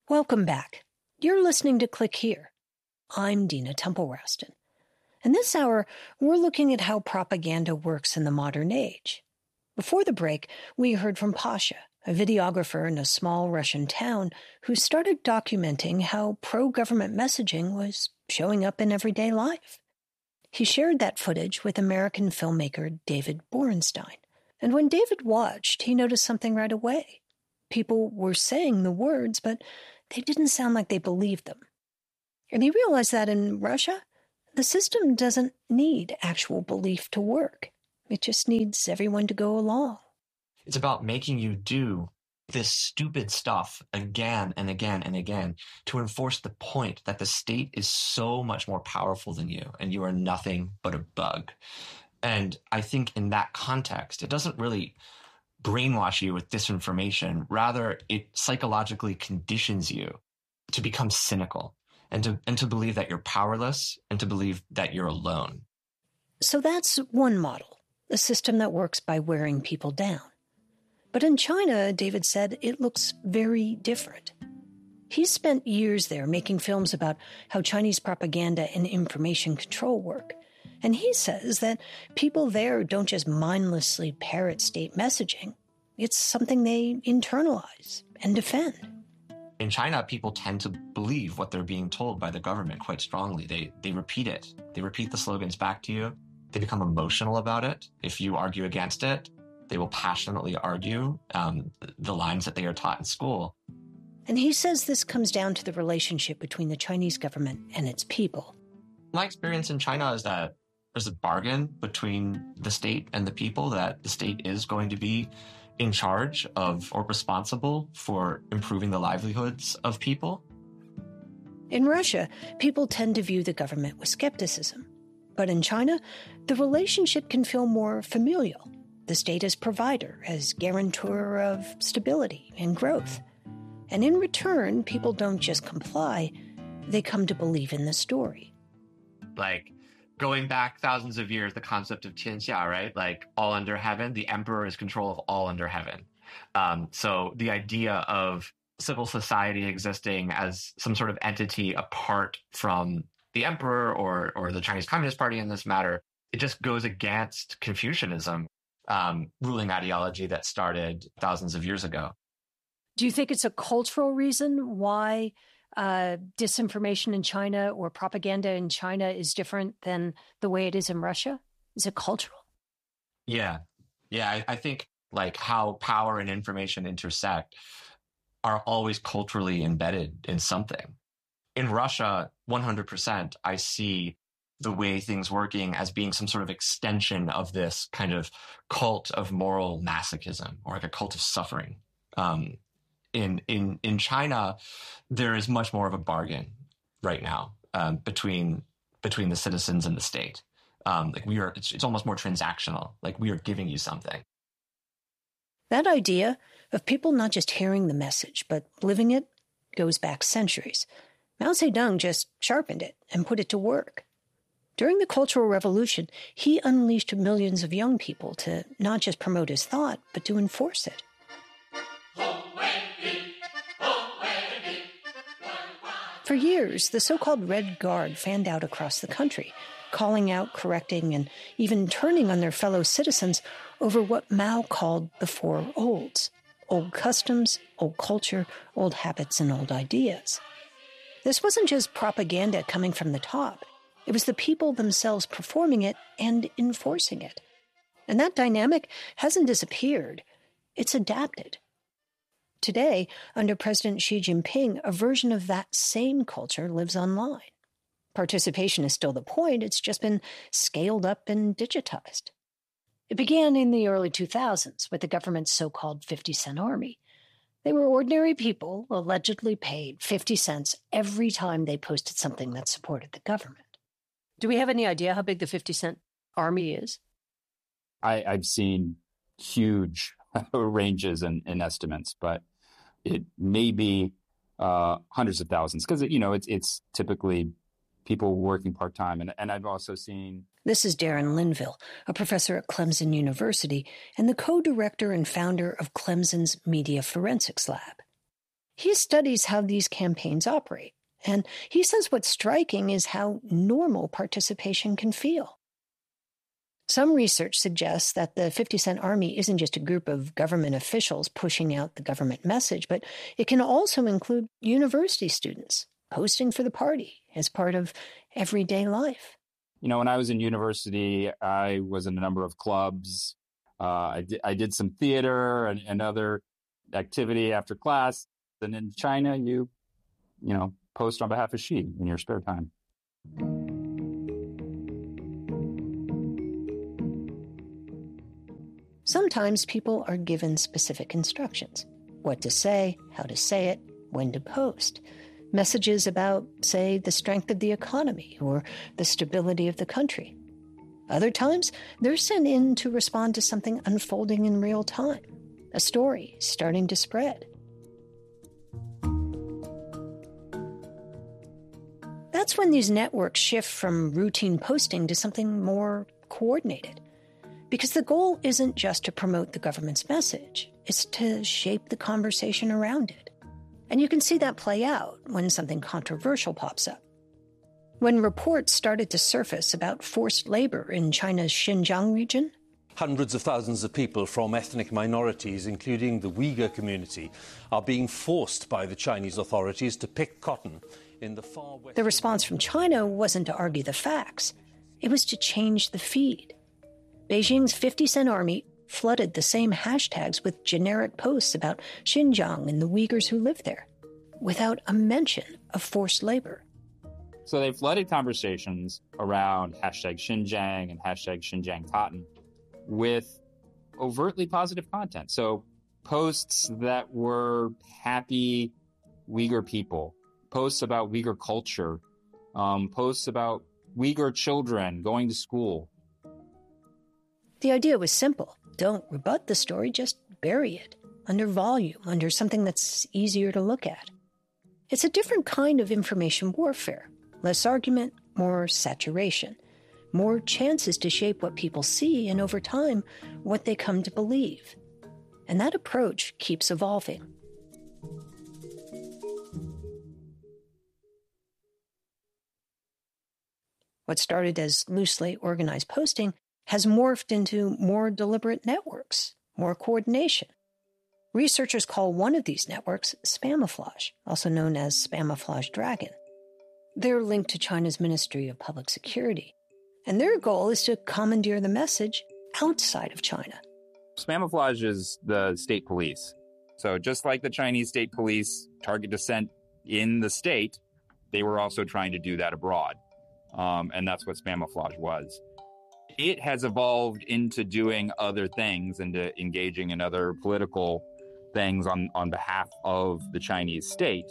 Welcome back. You're listening to Click Here. I'm Dina Temple-Raston. And this hour, we're looking at how propaganda works in the modern age. Before the break, we heard from Pasha, a videographer in a small Russian town who started documenting how pro-government messaging was showing up in everyday life. He shared that footage with American filmmaker David Borenstein. And when David watched, he noticed something right away. People were saying the words, but they didn't sound like they believed them. And he realized that in Russia, the system doesn't need actual belief to work. It just needs everyone to go along. It's about making you do this stupid stuff again and again and again to enforce the point that the state is so much more powerful than you and you are nothing but a bug. And I think in that context, it doesn't really brainwash you with disinformation. Rather, it psychologically conditions you to become cynical and to believe that you're powerless and to believe that you're alone. So that's one model, a system that works by wearing people down. But in China, David said, it looks very different. He's spent years there making films about how Chinese propaganda and information control work. And he says that people there don't just mindlessly parrot state messaging. It's something they internalize and defend. In China, people tend to believe what they're being told by the government quite strongly. They repeat it. They repeat the slogans back to you. They become emotional about it. If you argue against it, they will passionately argue the lines that they are taught in school. And he says this comes down to the relationship between the Chinese government and its people. My experience in China is that there's a bargain between the state and the people, that the state is going to be in charge of or responsible for improving the livelihoods of people. In Russia, people tend to view the government with skepticism. But in China, the relationship can feel more familial. The state as provider, as guarantor of stability and growth. And in return, people don't just comply, they come to believe in the story. Like, going back thousands of years, the concept of Qianxia, right? Like all under heaven, the emperor is control of all under heaven. So the idea of civil society existing as some sort of entity apart from the emperor or the Chinese Communist Party in this matter, it just goes against Confucianism, ruling ideology that started thousands of years ago. Do you think it's a cultural reason why disinformation in China or propaganda in China is different than the way it is in Russia? Is it cultural? Yeah. I think like how power and information intersect are always culturally embedded in something. In Russia, 100%, I see the way things working as being some sort of extension of this kind of cult of moral masochism or like a cult of suffering. In China, there is much more of a bargain right now between the citizens and the state. It's almost more transactional. Like we are giving you something. That idea of people not just hearing the message but living it goes back centuries. Mao Zedong just sharpened it and put it to work. During the Cultural Revolution, he unleashed millions of young people to not just promote his thought, but to enforce it. For years, the so-called Red Guard fanned out across the country, calling out, correcting, and even turning on their fellow citizens over what Mao called the Four Olds: old customs, old culture, old habits, and old ideas. This wasn't just propaganda coming from the top. It was the people themselves performing it and enforcing it. And that dynamic hasn't disappeared. It's adapted. Today, under President Xi Jinping, a version of that same culture lives online. Participation is still the point, it's just been scaled up and digitized. It began in the early 2000s with the government's so-called 50-cent army. They were ordinary people allegedly paid 50 cents every time they posted something that supported the government. Do we have any idea how big the 50-cent army is? I've seen huge ranges in estimates, but it may be hundreds of thousands because, it's typically people working part-time. And I've also seen... This is Darren Linville, a professor at Clemson University and the co-director and founder of Clemson's Media Forensics Lab. He studies how these campaigns operate, and he says what's striking is how normal participation can feel. Some research suggests that the 50 Cent Army isn't just a group of government officials pushing out the government message, but it can also include university students posting for the party as part of everyday life. When I was in university, I was in a number of clubs. I did some theater and other activity after class. And in China, you post on behalf of Xi in your spare time. Sometimes people are given specific instructions: what to say, how to say it, when to post. Messages about, say, the strength of the economy or the stability of the country. Other times, they're sent in to respond to something unfolding in real time, a story starting to spread. That's when these networks shift from routine posting to something more coordinated. Because the goal isn't just to promote the government's message, it's to shape the conversation around it. And you can see that play out when something controversial pops up. When reports started to surface about forced labor in China's Xinjiang region, hundreds of thousands of people from ethnic minorities, including the Uyghur community, are being forced by the Chinese authorities to pick cotton in the far west. The response from China wasn't to argue the facts. It was to change the feed. Beijing's 50 Cent Army flooded the same hashtags with generic posts about Xinjiang and the Uyghurs who live there, without a mention of forced labor. So they flooded conversations around hashtag Xinjiang and hashtag Xinjiang cotton with overtly positive content. So posts that were happy Uyghur people, posts about Uyghur culture, posts about Uyghur children going to school. The idea was simple. Don't rebut the story, just bury it under volume, under something that's easier to look at. It's a different kind of information warfare. Less argument, more saturation. More chances to shape what people see and, over time, what they come to believe. And that approach keeps evolving. What started as loosely organized posting has morphed into more deliberate networks, more coordination. Researchers call one of these networks Spamouflage, also known as Spamouflage Dragon. They're linked to China's Ministry of Public Security, and their goal is to commandeer the message outside of China. Spamouflage is the state police. So just like the Chinese state police target dissent in the state, they were also trying to do that abroad. And that's what Spamouflage was. It has evolved into doing other things, into engaging in other political things on behalf of the Chinese state.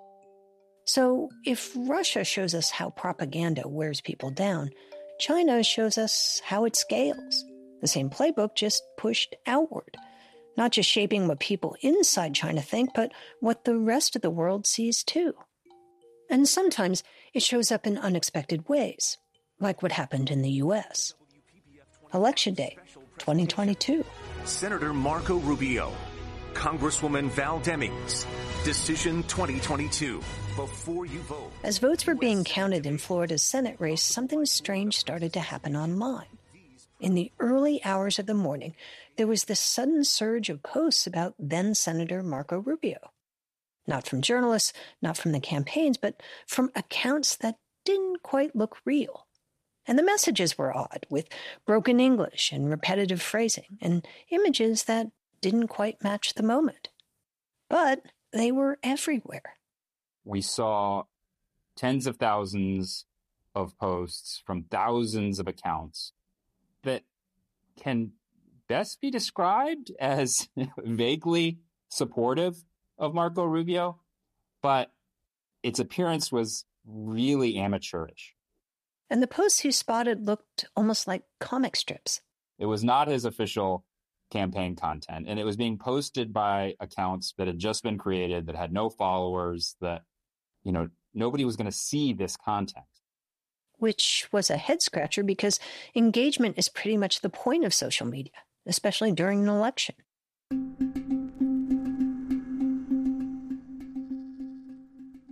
So if Russia shows us how propaganda wears people down, China shows us how it scales. The same playbook, just pushed outward. Not just shaping what people inside China think, but what the rest of the world sees too. And sometimes it shows up in unexpected ways, like what happened in the U.S. Election Day, 2022. Senator Marco Rubio, Congresswoman Val Demings, Decision 2022. Before you vote. As votes were being counted in Florida's Senate race, something strange started to happen online. In the early hours of the morning, there was this sudden surge of posts about then-Senator Marco Rubio. Not from journalists, not from the campaigns, but from accounts that didn't quite look real. And the messages were odd, with broken English and repetitive phrasing, and images that didn't quite match the moment. But they were everywhere. We saw tens of thousands of posts from thousands of accounts that can best be described as vaguely supportive of Marco Rubio, but its appearance was really amateurish. And the posts you spotted looked almost like comic strips. It was not his official campaign content, and it was being posted by accounts that had just been created, that had no followers, that, nobody was going to see this content. Which was a head-scratcher because engagement is pretty much the point of social media, especially during an election.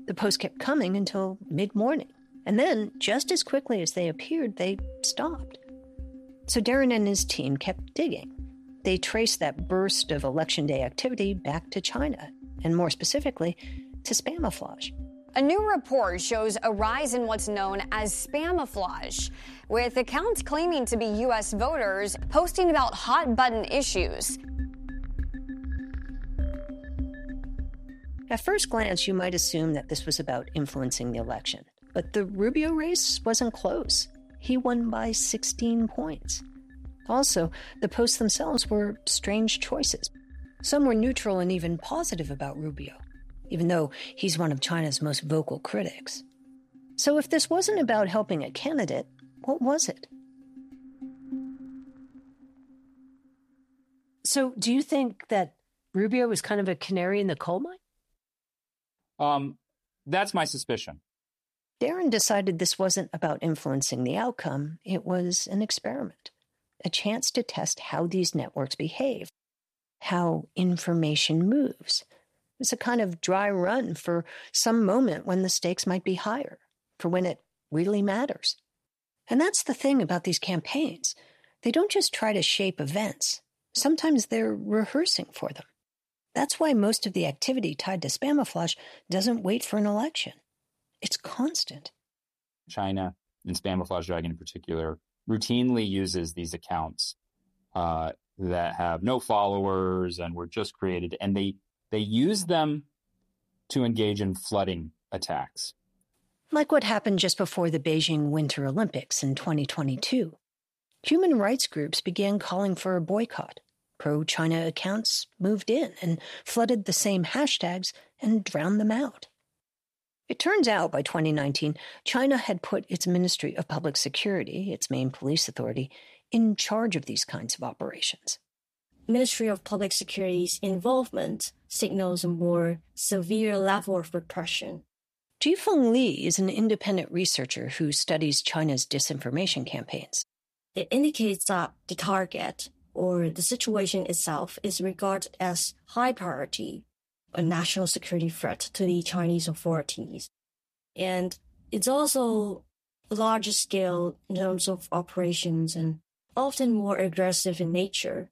The posts kept coming until mid-morning. And then, just as quickly as they appeared, they stopped. So Darren and his team kept digging. They traced that burst of Election Day activity back to China, and more specifically, to Spamouflage. A new report shows a rise in what's known as Spamouflage, with accounts claiming to be U.S. voters posting about hot-button issues. At first glance, you might assume that this was about influencing the election. But the Rubio race wasn't close. He won by 16 points. Also, the posts themselves were strange choices. Some were neutral and even positive about Rubio, even though he's one of China's most vocal critics. So if this wasn't about helping a candidate, what was it? So do you think that Rubio was kind of a canary in the coal mine? That's my suspicion. Darren decided this wasn't about influencing the outcome. It was an experiment, a chance to test how these networks behave, how information moves. It was a kind of dry run for some moment when the stakes might be higher, for when it really matters. And that's the thing about these campaigns. They don't just try to shape events. Sometimes they're rehearsing for them. That's why most of the activity tied to Spamouflage doesn't wait for an election. It's constant. China, and Spamouflage Dragon in particular, routinely uses these accounts that have no followers and were just created, and they use them to engage in flooding attacks. Like what happened just before the Beijing Winter Olympics in 2022. Human rights groups began calling for a boycott. Pro-China accounts moved in and flooded the same hashtags and drowned them out. It turns out by 2019, China had put its Ministry of Public Security, its main police authority, in charge of these kinds of operations. Ministry of Public Security's involvement signals a more severe level of repression. Jifeng Li is an independent researcher who studies China's disinformation campaigns. It indicates that the target or the situation itself is regarded as high priority, a national security threat to the Chinese authorities. And it's also larger scale in terms of operations and often more aggressive in nature.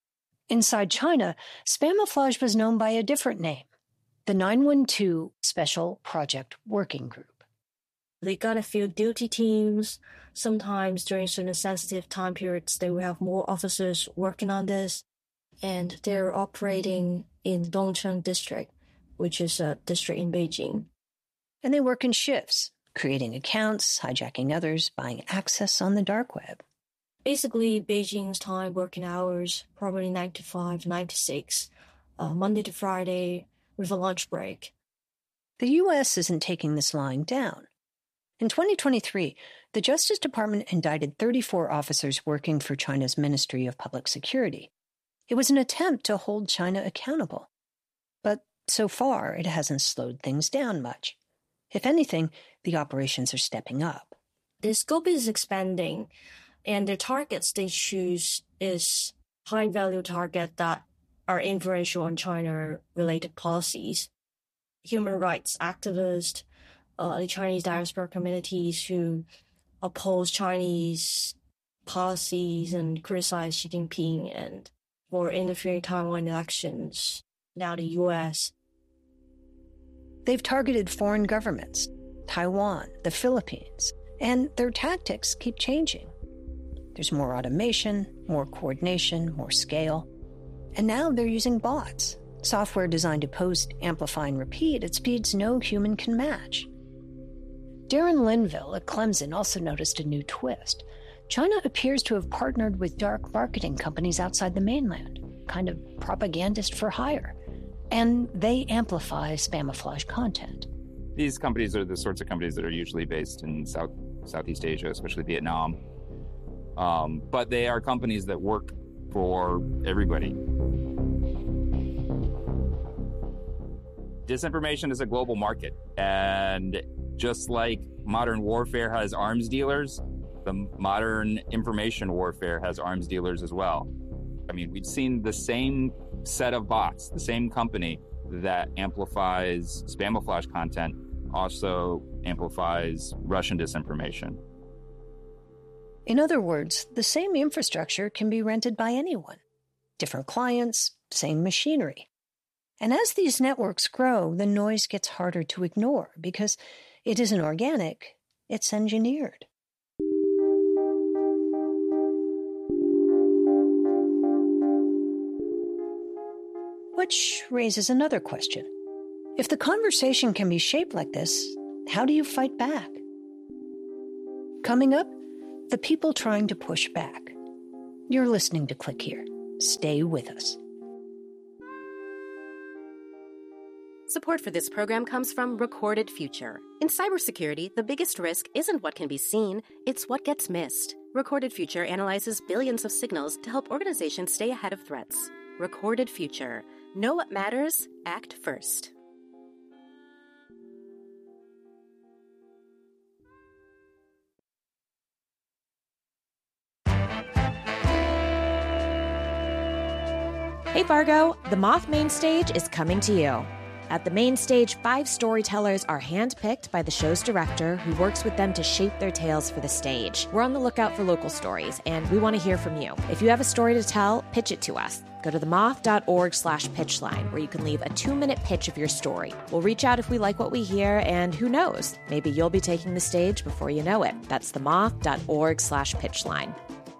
Inside China, Spamouflage was known by a different name, the 912 Special Project Working Group. They got a few duty teams. Sometimes during certain sensitive time periods, they will have more officers working on this. And they're operating in Dongcheng District, which is a district in Beijing. And they work in shifts, creating accounts, hijacking others, buying access on the dark web. Basically, Beijing's time working hours, probably 9 to 5, 9 to 6, Monday to Friday with a lunch break. The U.S. isn't taking this lying down. In 2023, the Justice Department indicted 34 officers working for China's Ministry of Public Security. It was an attempt to hold China accountable. But so far, it hasn't slowed things down much. If anything, the operations are stepping up. The scope is expanding, and the targets they choose is high-value targets that are influential on China-related policies. Human rights activists, the Chinese diaspora communities who oppose Chinese policies and criticize Xi Jinping and for interfering Taiwan elections, now the U.S. They've targeted foreign governments, Taiwan, the Philippines, and their tactics keep changing. There's more automation, more coordination, more scale. And now they're using bots, software designed to post, amplify, and repeat at speeds no human can match. Darren Linville at Clemson also noticed a new twist. China appears to have partnered with dark marketing companies outside the mainland, kind of propagandist for hire. And they amplify Spamouflage content. These companies are the sorts of companies that are usually based in Southeast Asia, especially Vietnam. But they are companies that work for everybody. Disinformation is a global market. And just like modern warfare has arms dealers, the modern information warfare has arms dealers as well. I mean, we've seen the same set of bots, the same company that amplifies Spamouflage content also amplifies Russian disinformation. In other words, the same infrastructure can be rented by anyone. Different clients, same machinery. And as these networks grow, the noise gets harder to ignore because it isn't organic, it's engineered. Which raises another question. If the conversation can be shaped like this, how do you fight back? Coming up, the people trying to push back. You're listening to Click Here. Stay with us. Support for this program comes from Recorded Future. In cybersecurity, the biggest risk isn't what can be seen, it's what gets missed. Recorded Future analyzes billions of signals to help organizations stay ahead of threats. Recorded Future. Know what matters, act first. Hey Fargo, the Moth Main Stage is coming to you. At the Main Stage, 5 storytellers are handpicked by the show's director, who works with them to shape their tales for the stage. We're on the lookout for local stories, and we want to hear from you. If you have a story to tell, pitch it to us. Go to themoth.org/pitchline, where you can leave a 2-minute pitch of your story. We'll reach out if we like what we hear, and who knows, maybe you'll be taking the stage before you know it. That's themoth.org/pitchline.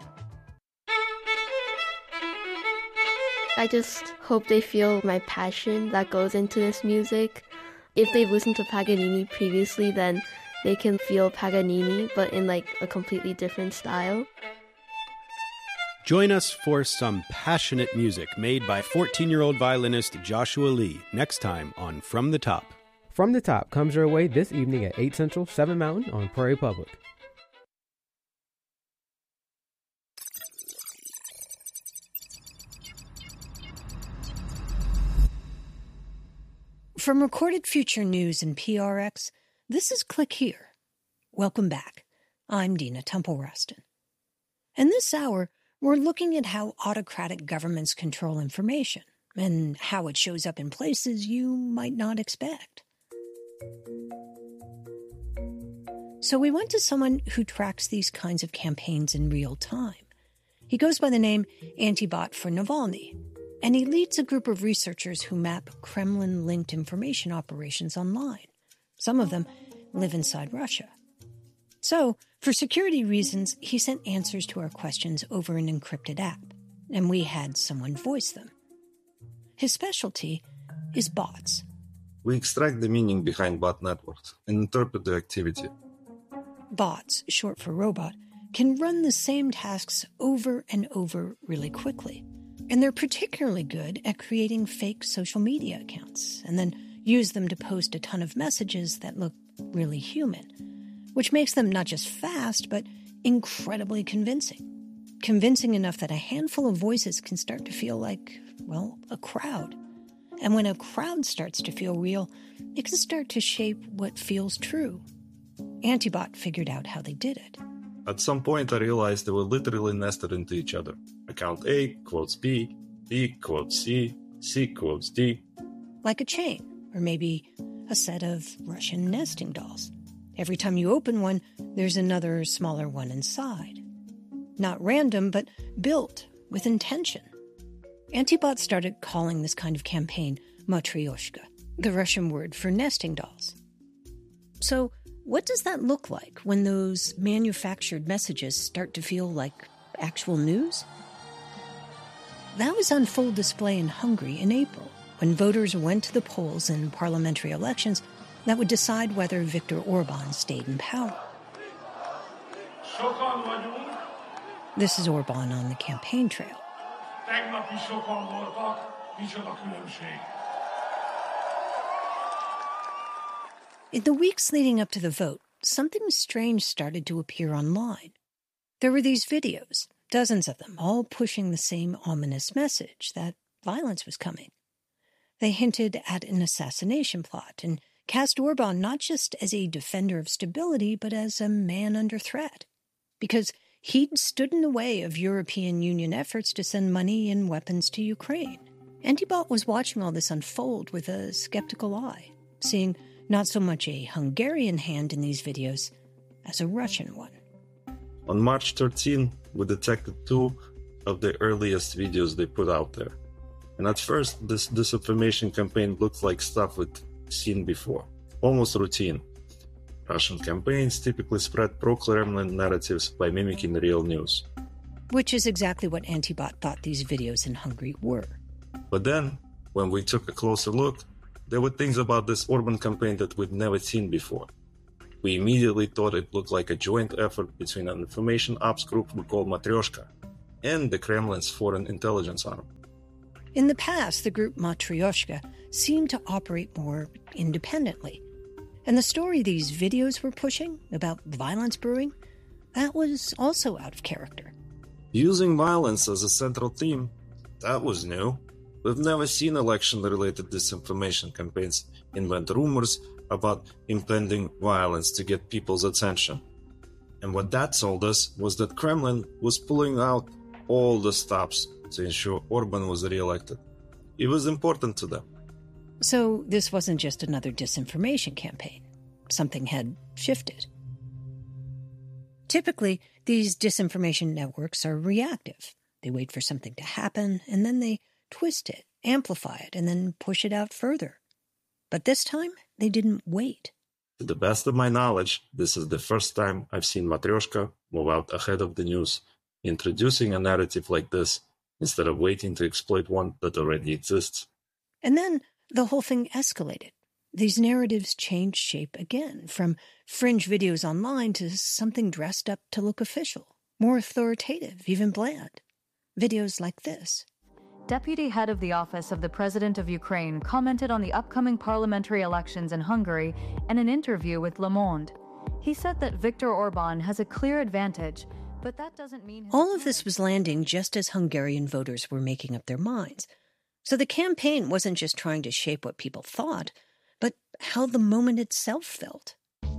I just hope they feel my passion that goes into this music. If they've listened to Paganini previously, then they can feel Paganini, but in like a completely different style. Join us for some passionate music made by 14-year-old violinist Joshua Lee next time on From the Top. From the Top comes your way this evening at 8 Central, 7 Mountain on Prairie Public. From Recorded Future News and PRX, this is Click Here. Welcome back. I'm Dina Temple-Rustin. And this hour, we're looking at how autocratic governments control information and how it shows up in places you might not expect. So we went to someone who tracks these kinds of campaigns in real time. He goes by the name Antibot for Navalny, and he leads a group of researchers who map Kremlin-linked information operations online. Some of them live inside Russia. So, for security reasons, he sent answers to our questions over an encrypted app, and we had someone voice them. His specialty is bots. We extract the meaning behind bot networks and interpret the activity. Bots, short for robot, can run the same tasks over and over really quickly. And they're particularly good at creating fake social media accounts and then use them to post a ton of messages that look really human, which makes them not just fast, but incredibly convincing. Convincing enough that a handful of voices can start to feel like, well, a crowd. And when a crowd starts to feel real, it can start to shape what feels true. Antibot figured out how they did it. At some point, I realized they were literally nested into each other. Account A quotes B, B quotes C, C quotes D. Like a chain, or maybe a set of Russian nesting dolls. Every time you open one, there's another smaller one inside. Not random, but built with intention. Antibot started calling this kind of campaign Matryoshka, the Russian word for nesting dolls. So, what does that look like when those manufactured messages start to feel like actual news? That was on full display in Hungary in April, when voters went to the polls in parliamentary elections that would decide whether Viktor Orban stayed in power. This is Orban on the campaign trail. In the weeks leading up to the vote, something strange started to appear online. There were these videos, dozens of them, all pushing the same ominous message that violence was coming. They hinted at an assassination plot and cast Orban not just as a defender of stability, but as a man under threat, because he'd stood in the way of European Union efforts to send money and weapons to Ukraine. Antibot was watching all this unfold with a skeptical eye, seeing Not so much a Hungarian hand in these videos as a Russian one. On March 13, we detected 2 of the earliest videos they put out there. And at first, this disinformation campaign looked like stuff we'd seen before, almost routine. Russian campaigns typically spread pro-Kremlin narratives by mimicking real news. Which is exactly what Antibot thought these videos in Hungary were. But then, when we took a closer look, there were things about this Orban campaign that we'd never seen before. We immediately thought it looked like a joint effort between an information ops group we call Matryoshka and the Kremlin's foreign intelligence arm. In the past, the group Matryoshka seemed to operate more independently. And the story these videos were pushing about violence brewing, that was also out of character. Using violence as a central theme, that was new. We've never seen election-related disinformation campaigns invent rumors about impending violence to get people's attention. And what that told us was that Kremlin was pulling out all the stops to ensure Orban was re-elected. It was important to them. So this wasn't just another disinformation campaign. Something had shifted. Typically, these disinformation networks are reactive. They wait for something to happen, and then they twist it, amplify it, and then push it out further. But this time, they didn't wait. To the best of my knowledge, this is the first time I've seen Matryoshka move out ahead of the news, introducing a narrative like this instead of waiting to exploit one that already exists. And then the whole thing escalated. These narratives changed shape again, from fringe videos online to something dressed up to look official, more authoritative, even bland. Videos like this. Deputy head of the Office of the President of Ukraine commented on the upcoming parliamentary elections in Hungary in an interview with Le Monde. He said that Viktor Orban has a clear advantage, but that doesn't mean... All of this was landing just as Hungarian voters were making up their minds. So the campaign wasn't just trying to shape what people thought, but how the moment itself felt.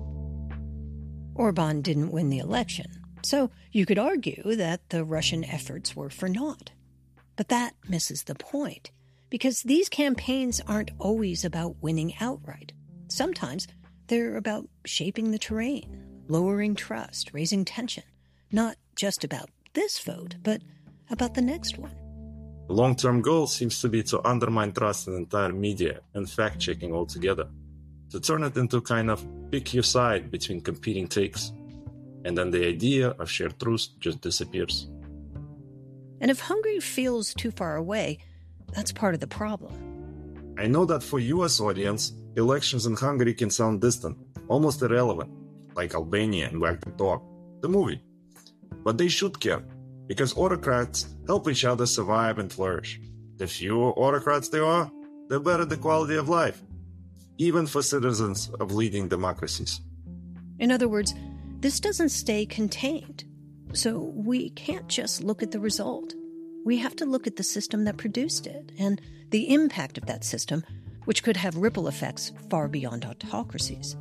Orban didn't win the election, so you could argue that the Russian efforts were for naught. But that misses the point, because these campaigns aren't always about winning outright. Sometimes they're about shaping the terrain, lowering trust, raising tension. Not just about this vote, but about the next one. The long-term goal seems to be to undermine trust in entire media and fact-checking altogether, to turn it into kind of pick your side between competing takes. And then the idea of shared truth just disappears. And if Hungary feels too far away, that's part of the problem. I know that for US audience, elections in Hungary can sound distant, almost irrelevant, like Albania and Wag the Dog, the movie. But they should care, because autocrats help each other survive and flourish. The fewer autocrats there are, the better the quality of life, even for citizens of leading democracies. In other words, this doesn't stay contained. So we can't just look at the result. We have to look at the system that produced it and the impact of that system, which could have ripple effects far beyond autocracies.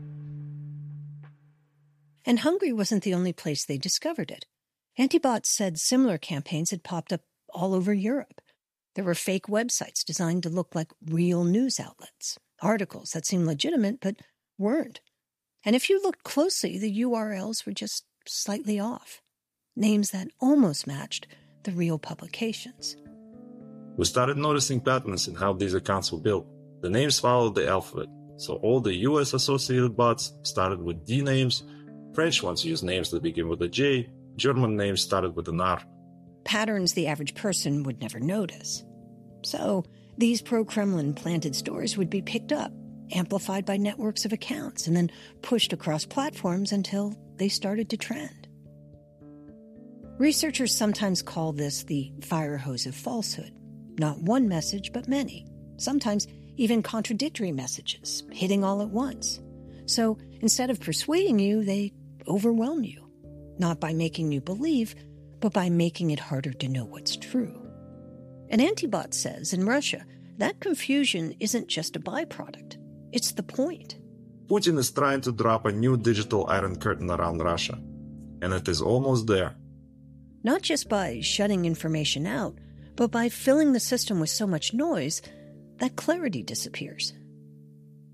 And Hungary wasn't the only place they discovered it. Antibot said similar campaigns had popped up all over Europe. There were fake websites designed to look like real news outlets, articles that seemed legitimate but weren't. And if you looked closely, the URLs were just slightly off. Names that almost matched the real publications. We started noticing patterns in how these accounts were built. The names followed the alphabet, so all the US associated bots started with D names, French ones used names that begin with a J, German names started with an R. Patterns the average person would never notice. So these pro-Kremlin planted stories would be picked up, amplified by networks of accounts, and then pushed across platforms until they started to trend. Researchers sometimes call this the fire hose of falsehood. Not one message, but many. Sometimes even contradictory messages, hitting all at once. So instead of persuading you, they overwhelm you. Not by making you believe, but by making it harder to know what's true. And Antibot says in Russia, that confusion isn't just a byproduct. It's the point. Putin is trying to drop a new digital iron curtain around Russia, and it is almost there. Not just by shutting information out, but by filling the system with so much noise that clarity disappears.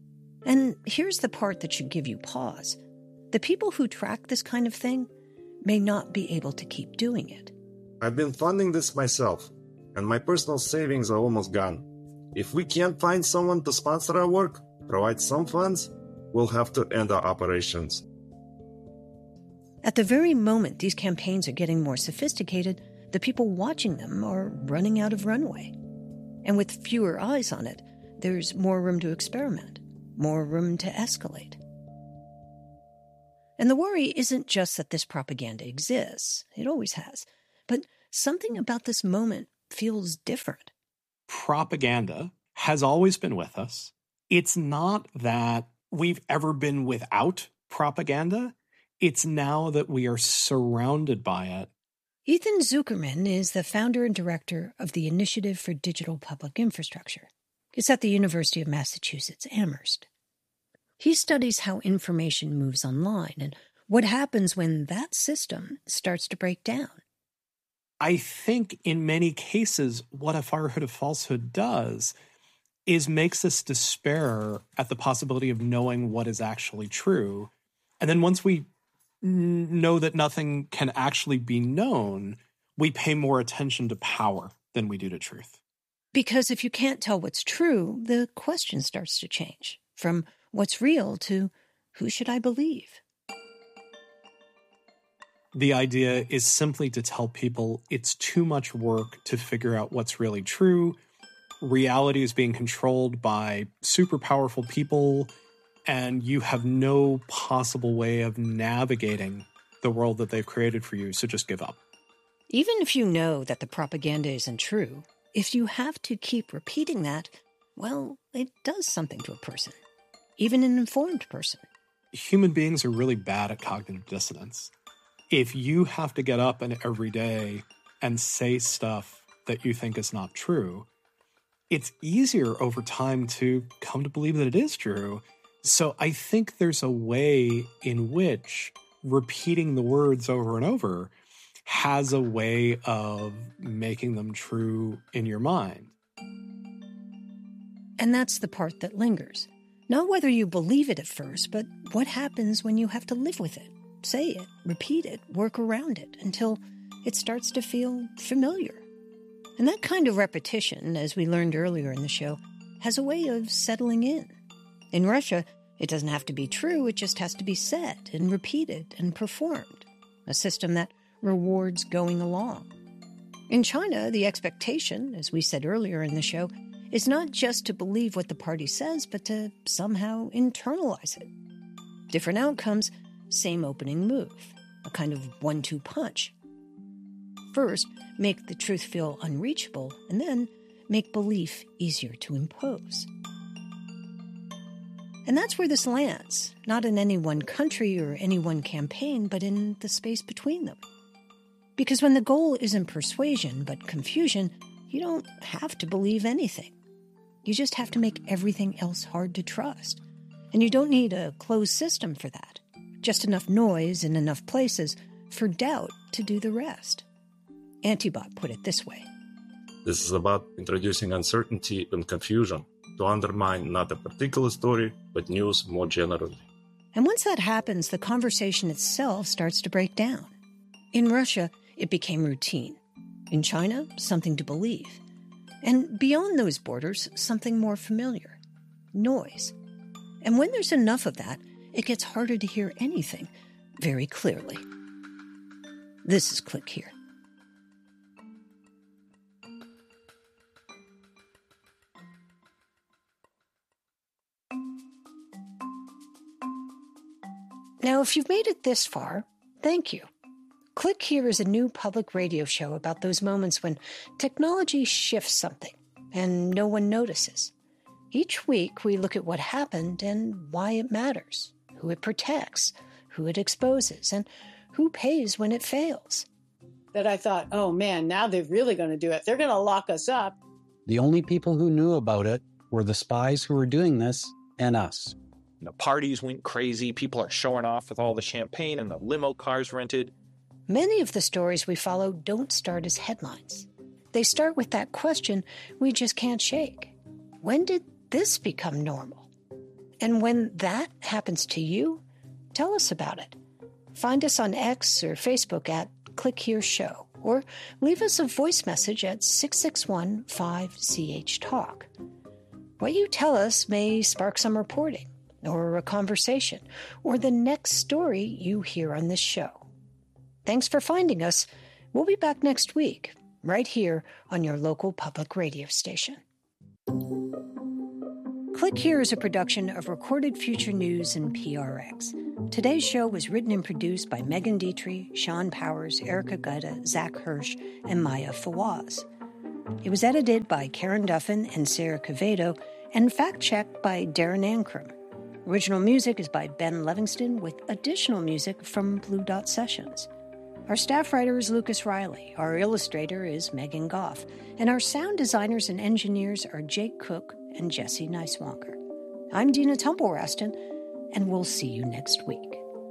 And here's the part that should give you pause. The people who track this kind of thing may not be able to keep doing it. I've been funding this myself, and my personal savings are almost gone. If we can't find someone to sponsor our work, provide some funds, we'll have to end our operations. At the very moment these campaigns are getting more sophisticated, the people watching them are running out of runway. And with fewer eyes on it, there's more room to experiment, more room to escalate. And the worry isn't just that this propaganda exists, it always has, but something about this moment feels different. Propaganda has always been with us. It's not that we've ever been without propaganda. It's now that we are surrounded by it. Ethan Zuckerman is the founder and director of the Initiative for Digital Public Infrastructure. It's at the University of Massachusetts, Amherst. He studies how information moves online and what happens when that system starts to break down. I think in many cases, what a fatherhood of falsehood does is makes us despair at the possibility of knowing what is actually true. And then once we know that nothing can actually be known, we pay more attention to power than we do to truth. Because if you can't tell what's true, the question starts to change from what's real to who should I believe? The idea is simply to tell people it's too much work to figure out what's really true. Reality is being controlled by super powerful people, and you have no possible way of navigating the world that they've created for you, so just give up. Even if you know that the propaganda isn't true, if you have to keep repeating that, well, it does something to a person, even an informed person. Human beings are really bad at cognitive dissonance. If you have to get up every day and say stuff that you think is not true, it's easier over time to come to believe that it is true. So I think there's a way in which repeating the words over and over has a way of making them true in your mind. And that's the part that lingers. Not whether you believe it at first, but what happens when you have to live with it, say it, repeat it, work around it, until it starts to feel familiar. And that kind of repetition, as we learned earlier in the show, has a way of settling in. In Russia, it doesn't have to be true, it just has to be said and repeated and performed, a system that rewards going along. In China, the expectation, as we said earlier in the show, is not just to believe what the party says, but to somehow internalize it. Different outcomes, same opening move, a kind of 1-2 punch. First, make the truth feel unreachable, and then make belief easier to impose. And that's where this lands, not in any one country or any one campaign, but in the space between them. Because when the goal isn't persuasion, but confusion, you don't have to believe anything. You just have to make everything else hard to trust. And you don't need a closed system for that. Just enough noise in enough places for doubt to do the rest. Antibot put it this way. This is about introducing uncertainty and confusion to undermine not a particular story, but news more generally. And once that happens, the conversation itself starts to break down. In Russia, it became routine. In China, something to believe. And beyond those borders, something more familiar. Noise. And when there's enough of that, it gets harder to hear anything very clearly. This is Click Here. Now, if you've made it this far, thank you. Click Here is a new public radio show about those moments when technology shifts something and no one notices. Each week, we look at what happened and why it matters, who it protects, who it exposes, and who pays when it fails. That I thought, oh man, now they're really going to do it. They're going to lock us up. The only people who knew about it were the spies who were doing this and us. The parties went crazy. People are showing off with all the champagne and the limo cars rented. Many of the stories we follow don't start as headlines. They start with that question we just can't shake. When did this become normal? And when that happens to you, tell us about it. Find us on X or Facebook at Click Here Show, or leave us a voice message at 661-5CH-TALK. What you tell us may spark some reporting, or a conversation, or the next story you hear on this show. Thanks for finding us. We'll be back next week, right here on your local public radio station. Click Here is a production of Recorded Future News and PRX. Today's show was written and produced by Megan Dietrich, Sean Powers, Erica Gutta, Zach Hirsch, and Maya Fawaz. It was edited by Karen Duffin and Sarah Quevedo, and fact-checked by Darren Ankrum. Original music is by Ben Livingston, with additional music from Blue Dot Sessions. Our staff writer is Lucas Riley, our illustrator is Megan Goff, and our sound designers and engineers are Jake Cook and Jesse Neiswanker. I'm Dina Temple-Raston, and we'll see you next week.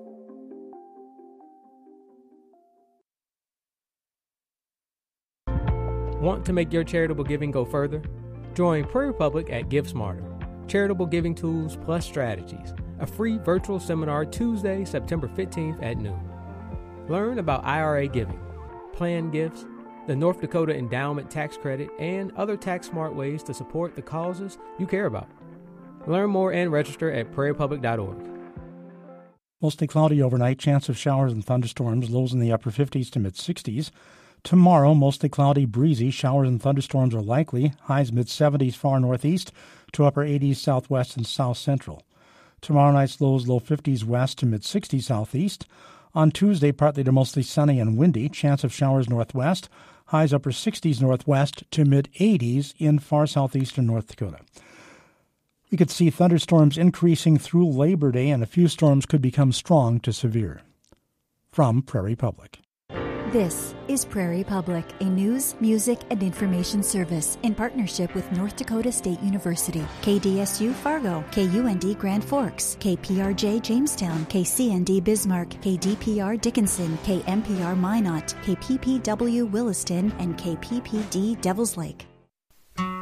Want to make your charitable giving go further? Join Prairie Public at Give Smarter, Charitable Giving Tools Plus Strategies, a free virtual seminar Tuesday, September 15th at noon. Learn about IRA giving, planned gifts, the North Dakota Endowment Tax Credit, and other tax-smart ways to support the causes you care about. Learn more and register at prairiepublic.org. Mostly cloudy overnight, chance of showers and thunderstorms, lows in the upper 50s to mid-60s. Tomorrow, mostly cloudy, breezy, showers and thunderstorms are likely, highs mid-70s far northeast to upper 80s southwest and south central. Tomorrow night's lows low 50s west to mid-60s southeast. On Tuesday, partly to mostly sunny and windy, chance of showers northwest, highs upper 60s northwest to mid-80s in far southeastern North Dakota. We could see thunderstorms increasing through Labor Day, and a few storms could become strong to severe. From Prairie Public. This is Prairie Public, a news, music, and information service in partnership with North Dakota State University, KDSU Fargo, KUND Grand Forks, KPRJ Jamestown, KCND Bismarck, KDPR Dickinson, KMPR Minot, KPPW Williston, and KPPD Devils Lake.